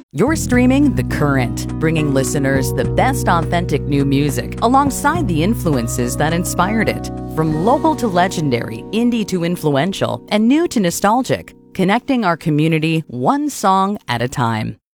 You're streaming The Current, bringing listeners the best authentic new music alongside the influences that inspired it. From local to legendary, indie to influential, and new to nostalgic, connecting our community one song at a time.